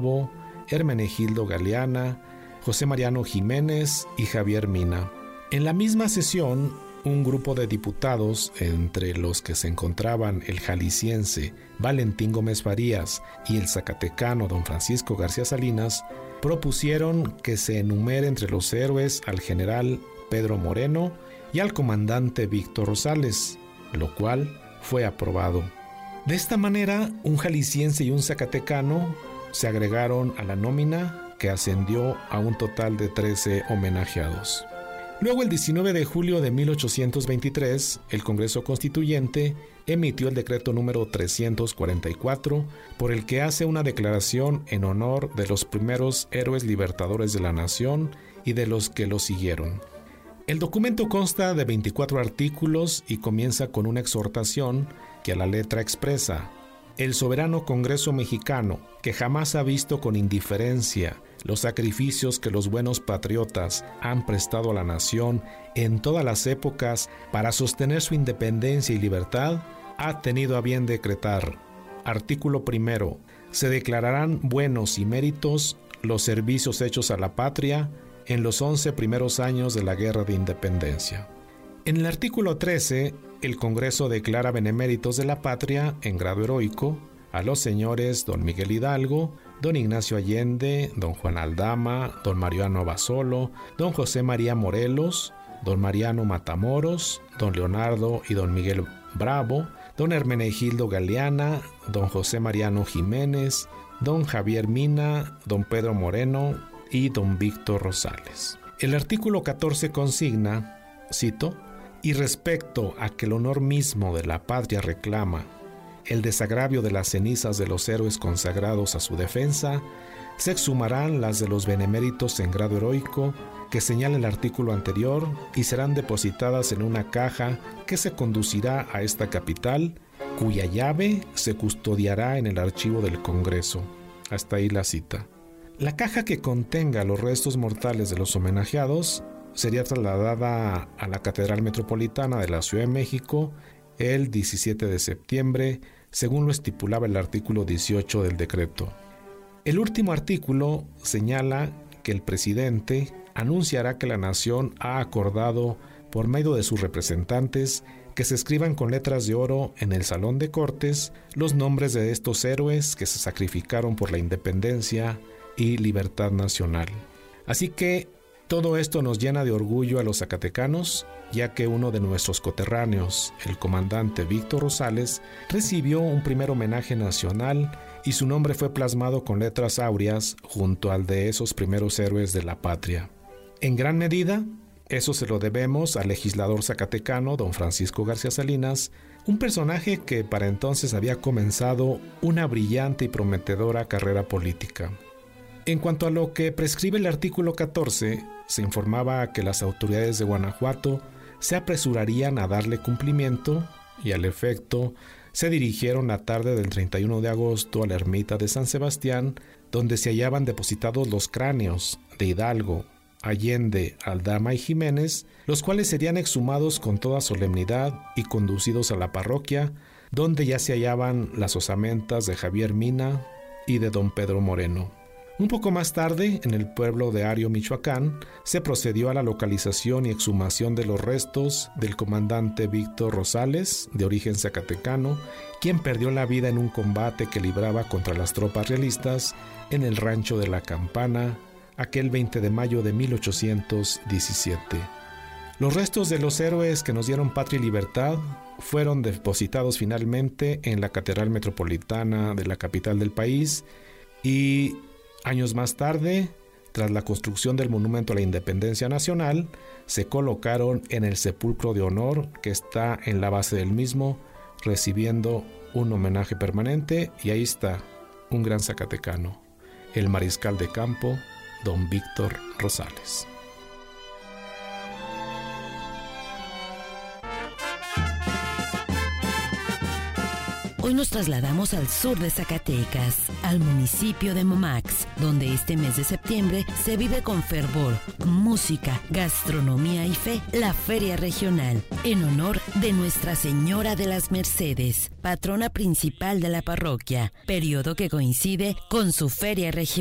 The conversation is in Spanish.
Hermenegildo Galeana, José Mariano Jiménez y Javier Mina. En la misma sesión, un grupo de diputados, entre los que se encontraban el jalisciense Valentín Gómez Farías y el zacatecano don Francisco García Salinas, propusieron que se enumere entre los héroes al general Pedro Moreno y al comandante Víctor Rosales, lo cual fue aprobado. De esta manera, un jalisciense y un zacatecano se agregaron a la nómina, que ascendió a un total de 13 homenajeados. Luego, el 19 de julio de 1823, el Congreso Constituyente emitió el decreto número 344, por el que hace una declaración en honor de los primeros héroes libertadores de la nación y de los que lo siguieron. El documento consta de 24 artículos y comienza con una exhortación que a la letra expresa: el soberano Congreso mexicano, que jamás ha visto con indiferencia los sacrificios que los buenos patriotas han prestado a la nación en todas las épocas para sostener su independencia y libertad, ha tenido a bien decretar. Artículo primero. Se declararán buenos y méritos los servicios hechos a la patria en los 11 primeros años de la Guerra de Independencia. En el artículo 13, el Congreso declara beneméritos de la patria en grado heroico a los señores don Miguel Hidalgo, don Ignacio Allende, don Juan Aldama, don Mariano Basolo, don José María Morelos, don Mariano Matamoros, don Leonardo y don Miguel Bravo, don Hermenegildo Galeana, don José Mariano Jiménez, don Javier Mina, don Pedro Moreno y don Víctor Rosales. El artículo 14 consigna, cito: y respecto a que el honor mismo de la patria reclama el desagravio de las cenizas de los héroes consagrados a su defensa, se exhumarán las de los beneméritos en grado heroico que señala el artículo anterior y serán depositadas en una caja que se conducirá a esta capital, cuya llave se custodiará en el archivo del Congreso. Hasta ahí la cita. La caja que contenga los restos mortales de los homenajeados sería trasladada a la Catedral Metropolitana de la Ciudad de México el 17 de septiembre, según lo estipulaba el artículo 18 del decreto. El último artículo señala que el presidente anunciará que la nación ha acordado, por medio de sus representantes, que se escriban con letras de oro en el Salón de Cortes los nombres de estos héroes que se sacrificaron por la independencia y libertad nacional. Así que todo esto nos llena de orgullo a los zacatecanos, ya que uno de nuestros coterráneos, el comandante Víctor Rosales, recibió un primer homenaje nacional y su nombre fue plasmado con letras áureas junto al de esos primeros héroes de la patria. En gran medida, eso se lo debemos al legislador zacatecano don Francisco García Salinas, un personaje que para entonces había comenzado una brillante y prometedora carrera política. En cuanto a lo que prescribe el artículo 14, se informaba que las autoridades de Guanajuato se apresurarían a darle cumplimiento y al efecto se dirigieron la tarde del 31 de agosto a la ermita de San Sebastián, donde se hallaban depositados los cráneos de Hidalgo, Allende, Aldama y Jiménez, los cuales serían exhumados con toda solemnidad y conducidos a la parroquia, donde ya se hallaban las osamentas de Javier Mina y de don Pedro Moreno. Un poco más tarde, en el pueblo de Ario, Michoacán, se procedió a la localización y exhumación de los restos del comandante Víctor Rosales, de origen zacatecano, quien perdió la vida en un combate que libraba contra las tropas realistas en el rancho de La Campana, aquel 20 de mayo de 1817. Los restos de los héroes que nos dieron patria y libertad fueron depositados finalmente en la Catedral Metropolitana de la capital del país y años más tarde, tras la construcción del Monumento a la Independencia Nacional, se colocaron en el sepulcro de honor que está en la base del mismo, recibiendo un homenaje permanente, y ahí está un gran zacatecano, el mariscal de campo, don Víctor Rosales. Hoy nos trasladamos al sur de Zacatecas, al municipio de Momax, donde este mes de septiembre se vive con fervor, música, gastronomía y fe, la Feria Regional, en honor de Nuestra Señora de las Mercedes, patrona principal de la parroquia, periodo que coincide con su Feria Regional.